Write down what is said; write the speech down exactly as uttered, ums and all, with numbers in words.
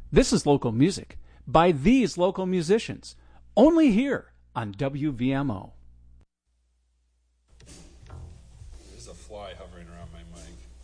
This is local music by these local musicians, only here on W V M O. There's a fly hovering around my mic.